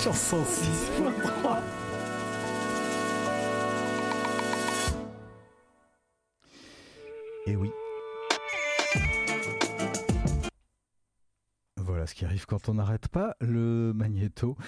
sur 106.3. Et oui. Voilà ce qui arrive quand on n'arrête pas le magnéto.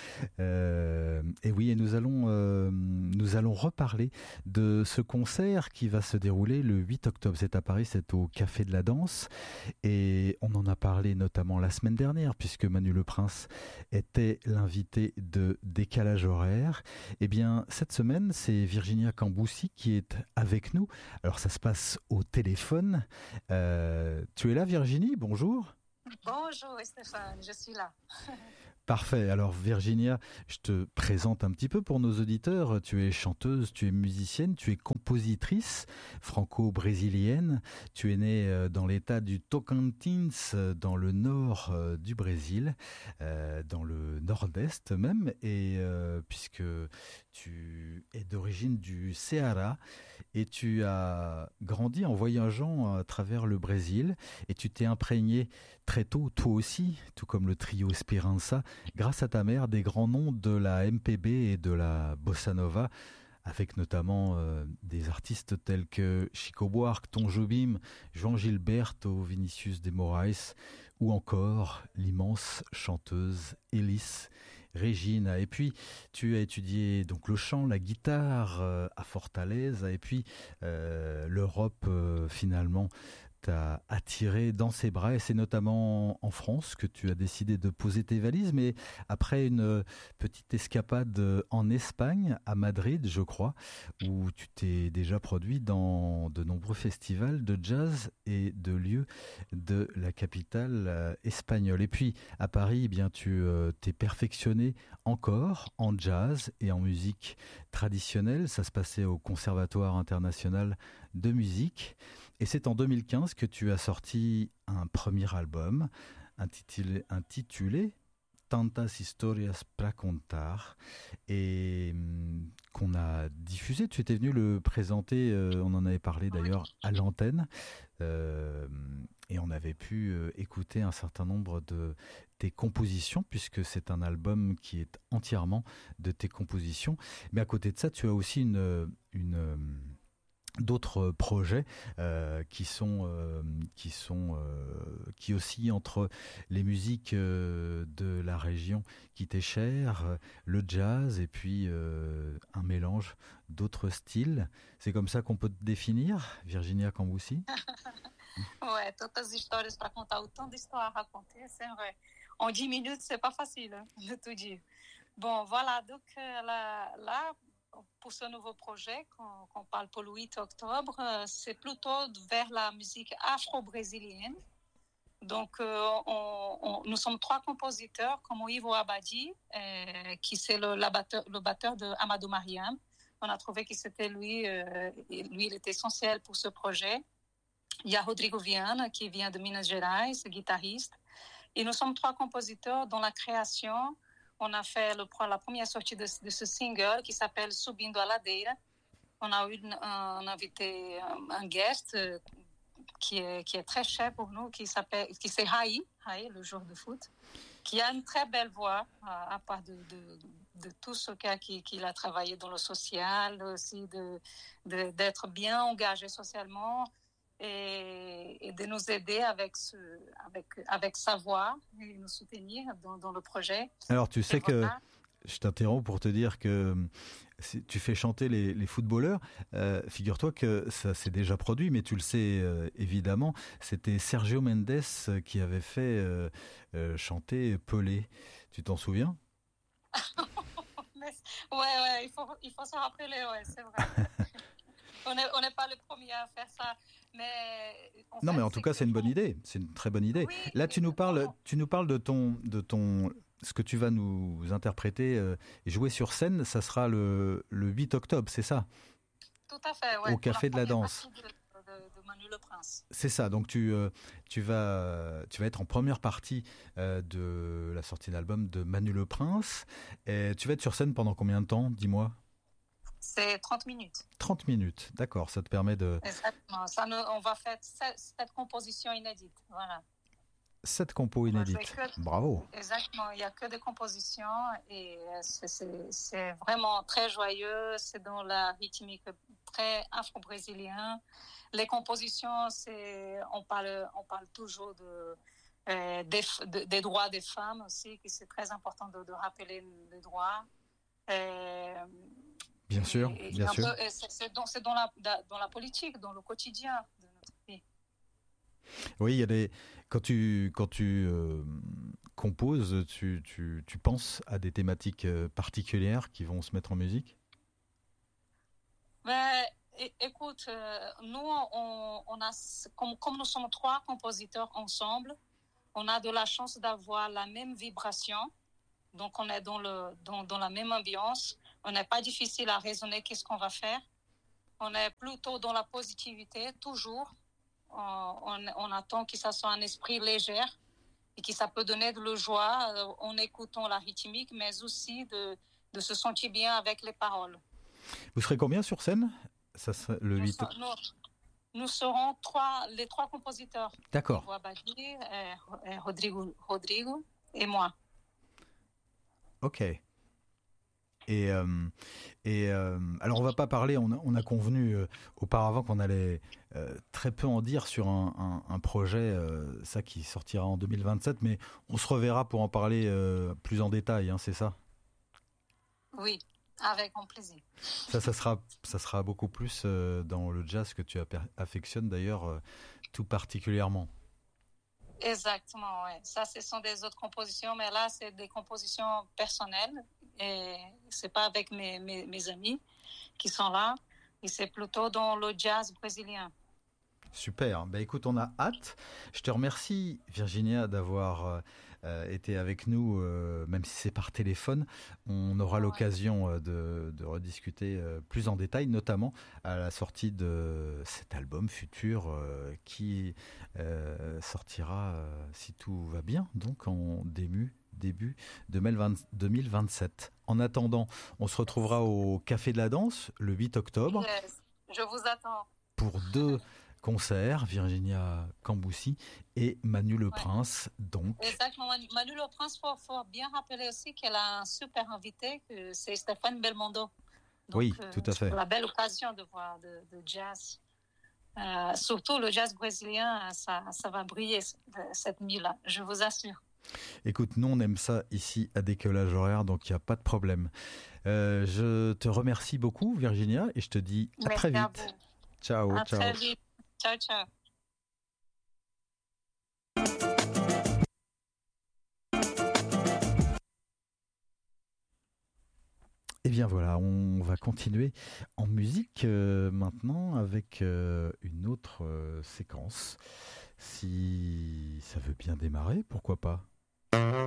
Et oui, et nous allons reparler de ce concert qui va se dérouler le 8 octobre. C'est à Paris, c'est au Café de la Danse. Et on en a parlé notamment la semaine dernière, puisque Manu Le Prince était l'invité de Décalage Horaire. Eh bien, cette semaine, c'est Virginia Camboussi qui est avec nous. Alors, ça se passe au téléphone. Tu es là, Virginie? Bonjour. Bonjour Stéphane, je suis là. Parfait. Alors Virginia, je te présente un petit peu pour nos auditeurs. Tu es chanteuse, tu es musicienne, tu es compositrice franco-brésilienne. Tu es née dans l'état du Tocantins, dans le nord du Brésil, dans le nord-est même, et puisque tu es d'origine du Ceará et tu as grandi en voyageant à travers le Brésil et tu t'es imprégné très tôt, toi aussi, tout comme le trio Esperança, grâce à ta mère, des grands noms de la MPB et de la bossa nova, avec notamment des artistes tels que Chico Buarque, Tom Jobim, João Gilberto, Vinicius de Moraes, ou encore l'immense chanteuse Elis Regina. Et puis, tu as étudié donc le chant, la guitare à Fortaleza, et puis l'Europe finalement t'a attiré dans ses bras, et c'est notamment en France que tu as décidé de poser tes valises, mais après une petite escapade en Espagne, à Madrid, je crois, où tu t'es déjà produit dans de nombreux festivals de jazz et de lieux de la capitale espagnole. Et puis, à Paris, eh bien, tu t'es perfectionné encore en jazz et en musique traditionnelle. Ça se passait au Conservatoire international de musique. Et c'est en 2015 que tu as sorti un premier album intitulé Tantas Historias pra Contar, et qu'on a diffusé. Tu étais venu le présenter, on en avait parlé d'ailleurs à l'antenne, et on avait pu écouter un certain nombre de tes compositions, puisque c'est un album qui est entièrement de tes compositions. Mais à côté de ça, tu as aussi d'autres projets qui oscillent entre les musiques de la région qui t'est chère, le jazz, et puis un mélange d'autres styles. C'est comme ça qu'on peut te définir, Virginia Camboussi? Ouais, tantas histórias para contar, autant d'histoires à raconter, c'est vrai. En 10 minutes, c'est pas facile de tout dire. Bon, voilà, donc là, pour ce nouveau projet qu'on parle pour le 8 octobre, c'est plutôt vers la musique afro-brésilienne. Donc, nous sommes 3 compositeurs, comme Ivo Abadi, qui c'est le batteur de Amadou Mariam. On a trouvé que c'était lui, il est essentiel pour ce projet. Il y a Rodrigo Viana, qui vient de Minas Gerais, guitariste. Et nous sommes 3 compositeurs dans la création. On a fait la première sortie de ce single qui s'appelle Subindo a Ladeira. On a eu un invité, un guest qui est très cher pour nous, qui c'est Raí, le joueur de foot, qui a une très belle voix, à part de tout ce qu'il a travaillé dans le social, aussi d'être bien engagé socialement, et de nous aider avec sa voix et nous soutenir dans le projet. Alors tu sais que je t'interromps pour te dire que si tu fais chanter les footballeurs, figure-toi que ça s'est déjà produit, mais tu le sais évidemment, c'était Sergio Mendes qui avait fait chanter Pelé. Tu t'en souviens? Ouais, il faut se rappeler, ouais, c'est vrai. On n'est pas le premier à faire ça, mais mais en tout cas, c'est une bonne idée. C'est une très bonne idée. Oui, là, tu nous parles de ton ce que tu vas nous interpréter et jouer sur scène. Ça sera le 8 octobre, c'est ça? Tout à fait, ouais. Au Café de la Danse. De Manu Le Prince. C'est ça. Donc tu vas être en première partie de la sortie d'album de Manu Le Prince. Et tu vas être sur scène pendant combien de temps? Dis-moi. C'est 30 minutes. 30 minutes, d'accord, ça te permet de... Exactement, on va faire cette composition inédite, voilà. 7 compos inédites. Bravo. Exactement, il n'y a que des compositions et c'est vraiment très joyeux. C'est dans la rythmique très afro-brésilien. Les compositions, on parle toujours des droits des femmes aussi, que c'est très important de rappeler les droits. Bien sûr, bien sûr. C'est dans la politique, dans le quotidien de notre pays. Oui, il y a quand tu composes, tu penses à des thématiques particulières qui vont se mettre en musique? Écoute, nous, comme nous sommes 3 compositeurs ensemble, on a de la chance d'avoir la même vibration. Donc, on est dans la même ambiance. On n'est pas difficile à raisonner qu'est-ce qu'on va faire. On est plutôt dans la positivité, toujours. On attend que ça soit un esprit léger et que ça peut donner de la joie en écoutant la rythmique, mais aussi de se sentir bien avec les paroles. Vous serez combien sur scène? Ça sera le 8 Nous serons les 3 compositeurs. D'accord. Rodrigo et moi. Ok. Et alors on va pas parler, on a convenu auparavant qu'on allait très peu en dire sur un projet, ça qui sortira en 2027, mais on se reverra pour en parler plus en détail, hein, c'est ça? Oui, avec grand plaisir. Ça sera beaucoup plus dans le jazz que tu affectionnes d'ailleurs tout particulièrement. Exactement, ouais. Ça, ce sont des autres compositions, mais là, c'est des compositions personnelles et c'est pas avec mes amis qui sont là, et c'est plutôt dans le jazz brésilien. Super. Ben écoute, on a hâte. Je te remercie, Virginia, d'avoir été avec nous, même si c'est par téléphone. On aura l'occasion de rediscuter plus en détail, notamment à la sortie de cet album futur qui sortira, si tout va bien, donc en début 2027. En attendant, on se retrouvera au Café de la Danse le 8 octobre. Yes, je vous attends. Pour 2 concerts, Virginia Camboussi et Manu Le Prince. Donc. Exactement. Manu Le Prince, faut bien rappeler aussi qu'elle a un super invité, que c'est Stéphane Belmondo. Donc, oui, tout à fait. C'est la belle occasion de voir de jazz. Surtout le jazz brésilien, ça va briller cette nuit-là, je vous assure. Écoute, nous on aime ça ici à décalage horaire, donc il n'y a pas de problème. Je te remercie beaucoup, Virginia, et je te dis à très vite. À vous. Ciao, à ciao. Très vite. Ciao, ciao. Et bien voilà, on va continuer en musique maintenant avec une autre séquence. Si ça veut bien démarrer, pourquoi pas?